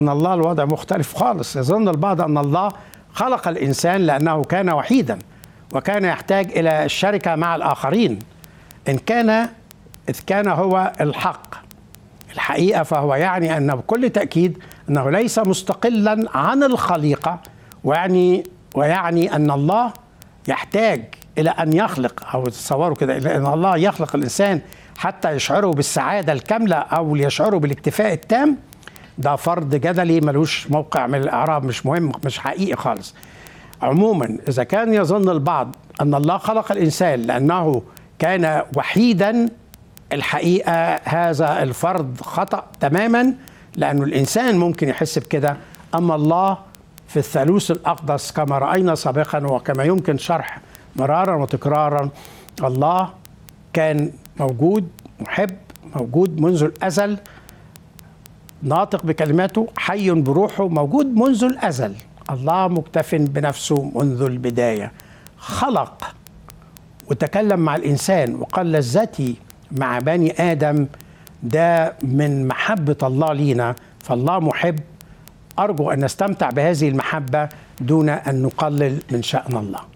أن الله الوضع مختلف خالص. يظن البعض أن الله خلق الإنسان لأنه كان وحيدا وكان يحتاج إلى الشركة مع الآخرين. إذ كان هو الحق الحقيقة، فهو يعني أنه بكل تأكيد أنه ليس مستقلا عن الخليقة، ويعني أن الله يحتاج إلى أن يخلق، أو تصوروا كده، إلى أن الله يخلق الإنسان حتى يشعره بالسعادة الكاملة أو يشعره بالاكتفاء التام. ده فرض جدلي ملوش موقع من الإعراب، مش مهم، مش حقيقي خالص. عموما إذا كان يظن البعض أن الله خلق الإنسان لأنه كان وحيدا، الحقيقة هذا الفرض خطأ تماما، لأن الإنسان ممكن يحس بكده، أما الله في الثالوث الأقدس كما رأينا سابقا وكما يمكن شرح مرارا وتكرارا، الله كان موجود، محب، موجود منذ الأزل، ناطق بكلماته، حي بروحه، موجود منذ الأزل. الله مكتف بنفسه منذ البداية، خلق وتكلم مع الإنسان وقال لذتي مع بني آدم. ده من محبة الله لينا، فالله محب. أرجو أن نستمتع بهذه المحبة دون أن نقلل من شأن الله.